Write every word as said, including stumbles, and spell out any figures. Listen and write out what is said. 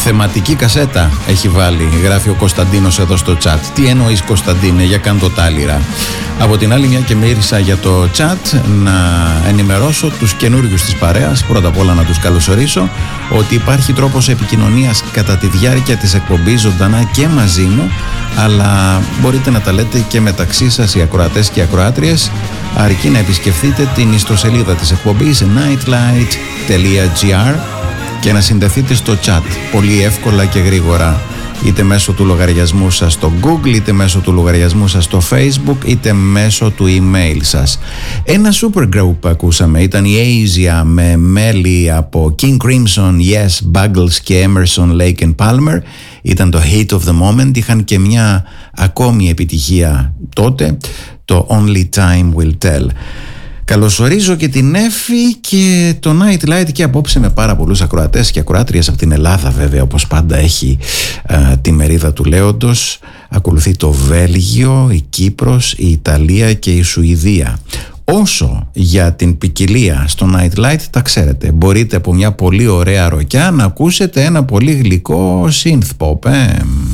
Θεματική κασέτα έχει βάλει, γράφει ο Κωνσταντίνος εδώ στο chat. Τι εννοείς, Κωνσταντίνε, για κάν το τάλιρα. Από την άλλη, μια και μύρισα για το chat, να ενημερώσω τους καινούριους της παρέας, πρώτα απ' όλα να τους καλωσορίσω, ότι υπάρχει τρόπος επικοινωνίας κατά τη διάρκεια της εκπομπής ζωντανά και μαζί μου, αλλά μπορείτε να τα λέτε και μεταξύ σας οι ακροατές και οι ακροάτριες, αρκεί να επισκεφτείτε την ιστοσελίδα της εκπομπής nightlight τελεία gr και να συνδεθείτε στο chat πολύ εύκολα και γρήγορα, είτε μέσω του λογαριασμού σας στο Google, είτε μέσω του λογαριασμού σας στο Facebook, είτε μέσω του email σας. Ένα super group που ακούσαμε ήταν η Asia με μέλη από King Crimson, Yes, Buggles και Emerson, Lake and Palmer. Ήταν το Hit of the Moment. Είχαν και μια ακόμη επιτυχία τότε, το Only Time Will Tell. Καλωσορίζω και την Εφη και το Nightlight και απόψε με πάρα πολλούς ακροατές και ακροάτριες από την Ελλάδα, βέβαια, όπως πάντα έχει α, τη μερίδα του λέοντος. Ακολουθεί το Βέλγιο, η Κύπρος, η Ιταλία και η Σουηδία. Όσο για την ποικιλία στο Nightlight, τα ξέρετε, μπορείτε από μια πολύ ωραία ροκιά να ακούσετε ένα πολύ γλυκό synth pop, ε.